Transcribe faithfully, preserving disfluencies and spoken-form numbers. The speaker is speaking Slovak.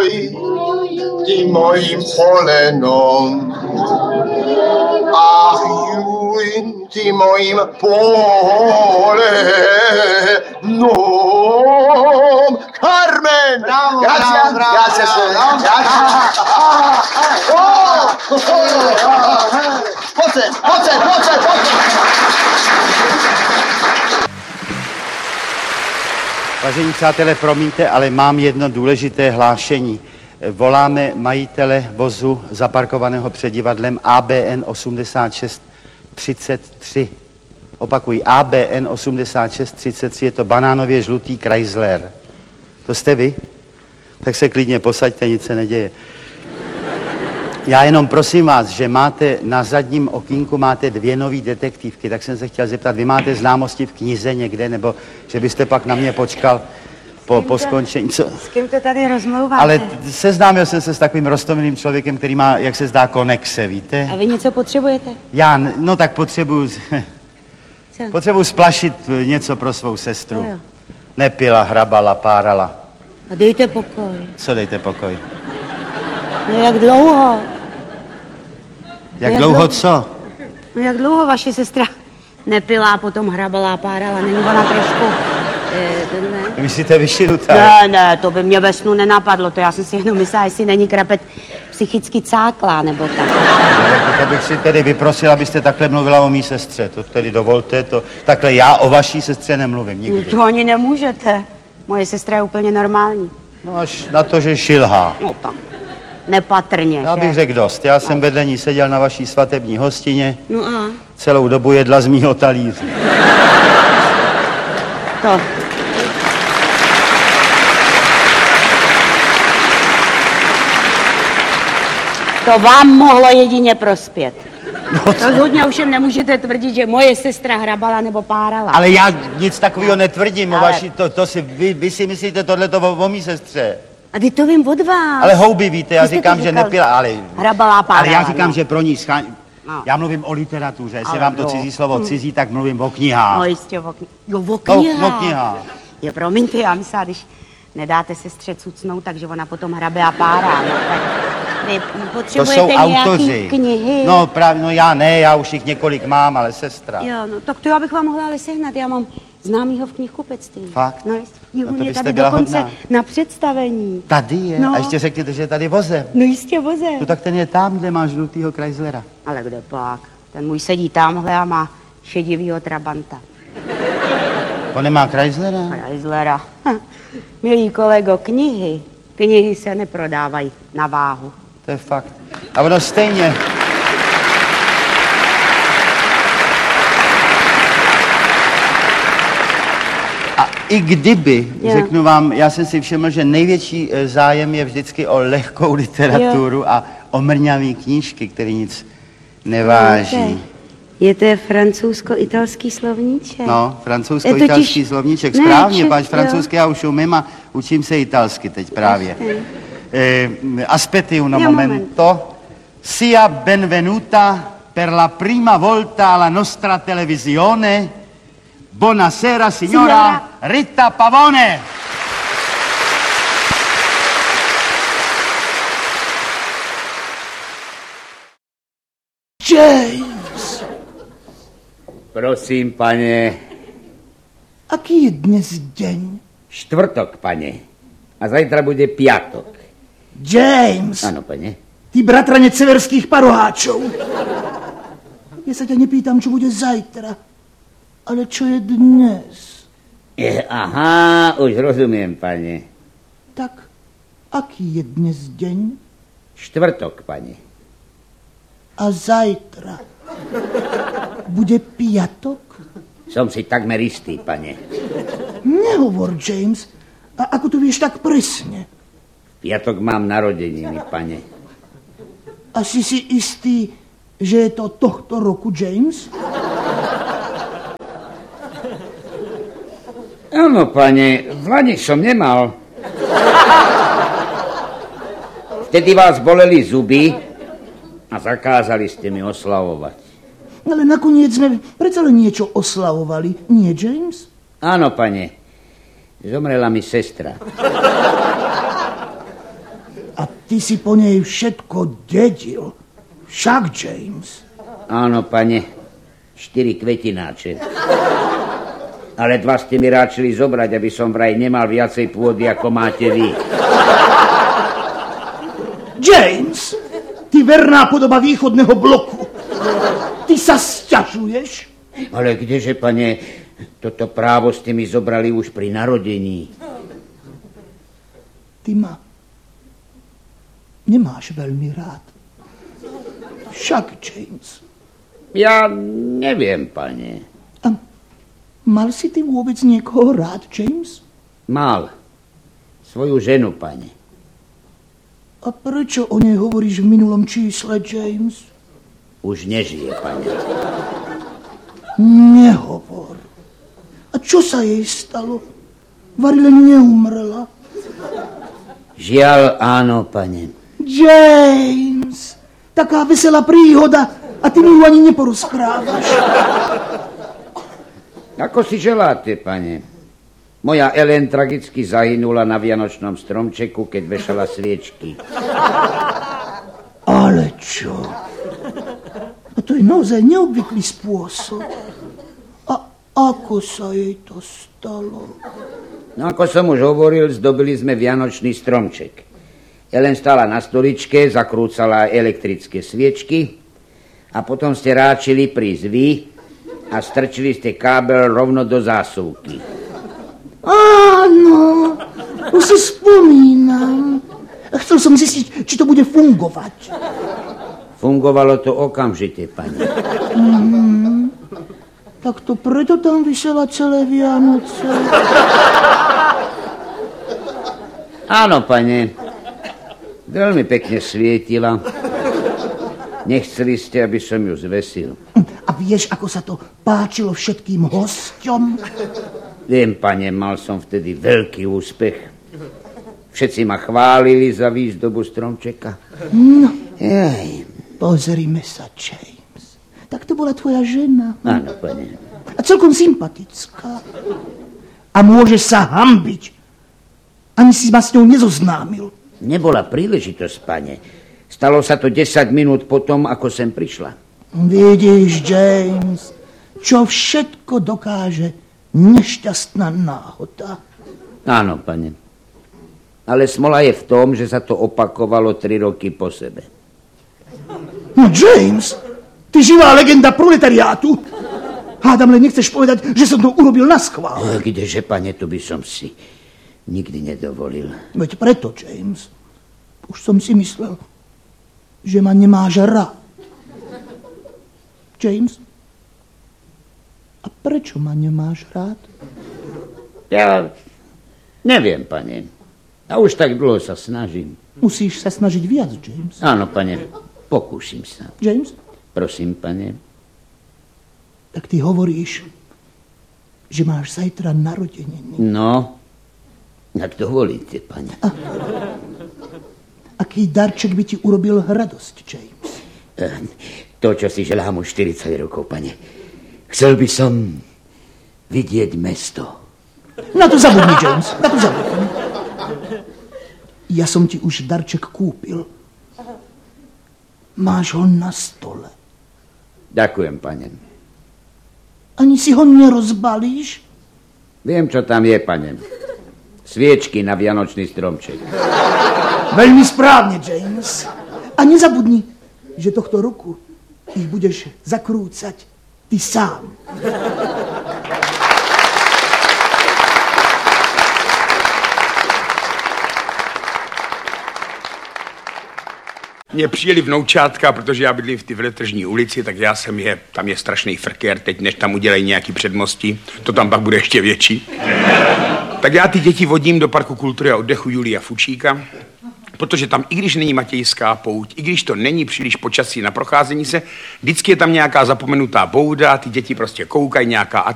boj tím mojím polenom. Ach, Juj, ty mojím polenom. Carmen! Bravo, Gracias, bravo, gracias, bravo, gracias. Pojďte, pojďte, pojďte, pojďte. Vážení přátelé, promiňte, ale mám jedno důležité hlášení. Voláme majitele vozu zaparkovaného před divadlem A B N osmdesát šest třicet tři. Opakuji, A B N osmdesát šest třicet tři, je to banánově žlutý Chrysler. To jste vy? Tak se klidně posaďte, nic se neděje. Já jenom prosím vás, že máte na zadním okýnku máte dvě nový detektivky, tak jsem se chtěl zeptat, vy máte známosti v knize někde, nebo že byste pak na mě počkal po, po skončení. Co? S kým to tady rozmlouváte? Ale seznámil jsem se s takovým roztomilým člověkem, který má, jak se zdá, konexe, víte? A vy něco potřebujete? Já, no tak potřebuju, Co? potřebuju splašit něco pro svou sestru. No jo. Nepila, hrabala, párala. A dejte pokoj. Co dejte pokoj? No jak dlouho? Jak Jak dlouho dlouho? co? No jak dlouho vaše sestra nepila a potom hrabala, párala? Není ona trošku... Eh, tenhle... Myslíte vyšinutá? Ne, ne, to by mě ve snu nenapadlo. To já jsem si jenom myslela, jestli není krapet psychicky cáklá, nebo tak. No, to bych si tedy vyprosil, abyste takhle mluvila o mý sestře. To tedy dovolte, to takhle já o vaší sestře nemluvím nikdy. No, to ani nemůžete. Moje sestra je úplně normální. No až na to, že šilhá. No tak, nepatrně, Já bych že? řekl dost. Já jsem vedle ní seděl na vaší svatební hostině. No a? Celou dobu jedla z mýho talíře. To... To vám mohlo jedině prospět. No, co? Rozhodně ovšem nemůžete tvrdit, že moje sestra hrabala nebo párala. Ale já nic takového netvrdím o Ale- vaší, to, to si, vy, vy si myslíte tohleto o, o mý sestře. A ty to vím od vás. Ale houby víte, já Vy jste to říkám, že říkal. nepila, ale... Hrabala, párala. Ale já říkám, no. že pro ní schá... No. Já mluvím o literatuře, jestli Ale vám to no. cizí slovo cizí, tak mluvím o knihách. No jistě, o, kni- jo, o No, knihách. o knihách. Je, promiňte, já myslím, když nedáte sestře cucnout, takže ona potom hrabe a párá. No, tak vy To potřebujete jsou nějaký autoři. knihy. No právě, no já ne, já už jich několik mám, ale sestra. Jo, no tak to já bych vám mohla ale sehnat, já mám známýho v knihkupectví. Fakt? No, jistě. Jo, No to on je byste tady byla dokonce hodná. na představení. Tady je. No. A ještě řekněte, že je tady vozem. No jistě voze. No tak ten je tam, kde má žlutýho Chryslera. Ale kde pak? Ten můj sedí tamhle a má šedivýho Trabanta. On nemá Chryslera? Chryslera. Hm. Milý kolego, knihy, knihy se neprodávají na váhu. To je fakt. A ono stejně. A i kdyby, Jo. řeknu vám, já jsem si všiml, že největší eh, zájem je vždycky o lehkou literaturu Jo. a o mrňavý knížky, který nic neváží. Je to francouzsko-italský slovníček. No, Je francouzsko-italský totiž- slovníček, Ne, správně, či- páč jo. francouzsky já už umím a učím se italsky teď právě. Eh, aspetti un Jo, momento. Sia benvenuta per la prima volta alla nostra televisione. Buonasera, signora, Signora. Rita Pavone. James, Prosím, pane, aký je dnes deň? štvrtok, pane. A zajtra bude piatok. James, Áno, pane. ty bratranec severských paroháčov. Ja sa ťa nepýtam, čo bude zajtra, ale čo je dnes. Je, aha, už rozumiem, pane. Tak, aký je dnes deň? Štvrtok, pane. A zajtra bude piatok? Som si takmer istý, pane. Nehovor, James. A ako to vieš tak presne? V piatok mám narodeniny, pane. A si si istý, že je to tohto roku, James? Áno, pane, v lani som nemal. Vtedy vás boleli zuby a zakázali ste mi oslavovať. Ale nakoniec sme predsa len niečo oslavovali, nie, James? Áno, pane, zomrela mi sestra. A ty si po nej všetko dedil. Však, James. Áno, pane, štyri kvetináče. Ale dva ste mi ráčili zobrať, aby som vraj nemal viacej pôdy, ako máte vy. James, ty verná podoba východného bloku. Ty sa sťažuješ? Ale kdeže, pane, toto právo ste mi zobrali už pri narodení. Ty ma nemáš veľmi rád. Však, James. Ja neviem, pane. A mal si ty vôbec niekoho rád, James? Mal. Svoju ženu, pane. A prečo o nej hovoríš v minulom čísle, James? Už nežije, pane. Nehovor. A čo sa jej stalo? Vari len neumrela. Žiaľ, áno, pane. James, taká veselá príhoda a ty mi ju ani neporozprávaš. Ako si želáte, pane? Moja Ellen tragicky zahynula na vianočnom stromčeku, keď vešala sviečky. Ale čo? A to je naozaj neobvyklý spôsob. A ako sa jej to stalo? No ako som už hovoril, zdobili sme vianočný stromček. Ellen stála na stoličke, zakrúcala elektrické sviečky a potom ste ráčili prísť vy a strčili ste kábel rovno do zásuvky. Áno, už si spomínam. Chcel som zistiť, či to bude fungovať. Fungovalo to okamžite, pani. Mm, tak to preto tam visela celé Vianoce. Áno, pane. Veľmi pekne svietila. Nechceli ste, aby som ju zvesil. A vieš, ako sa to páčilo všetkým hosťom? Viem, pane, mal som vtedy veľký úspech. Všetci ma chválili za výzdobu stromčeka. No, Ej. pozrime sa, James. Tak to bola tvoja žena. Áno, pane. A celkom sympatická. A môžeš sa hanbiť. Ani si ma s ňou nezoznámil. Nebola príležitosť, pane. Stalo sa to desať minút potom, ako sem prišla. Vidíš, James, čo všetko dokáže nešťastná náhoda. Áno, pane. Ale smola je v tom, že sa to opakovalo tri roky po sebe. No, James, ty živá legenda proletariátu. Hádam, len nechceš povedať, že som to urobil naschvál. No, kdeže, pane, to by som si nikdy nedovolil. Veď preto, James, už som si myslel, že ma nemáš rád. James, a prečo ma nemáš rád? Ja neviem, pane. A už tak dlho sa snažím. Musíš sa snažiť viac, James. Áno, pane, pokúsim sa. James? Prosím, pane. Tak ty hovoríš, že máš zajtra narodeniny. No, ak dovolíte, pane. A aký darček by ti urobil radosť, James? To, čo si želám už štyridsať rokov, pane. Chcel by som vidieť mesto. Na to zabudni, James, na to zabudni. Ja som ti už darček kúpil. Máš ho na stole. Ďakujem, pane. Ani si ho nerozbalíš? Viem, čo tam je, pane. Sviečky na vianočný stromček. Veľmi správne, James. A nezabudni, že tohto roku ich budeš zakrúcať ty sám. Mně přijeli vnoučátka, protože já bydlím v ty veletržní ulici, tak já jsem je, tam je strašný frkér, teď než tam udělají nějaký předmostí, to tam pak bude ještě větší. Tak já ty děti vodím do Parku kultury a oddechu Julia Fučíka, protože tam, i když není Matějská pouť, i když to není příliš počasí na procházení se, vždycky je tam nějaká zapomenutá bouda, ty děti prostě koukají, nějaká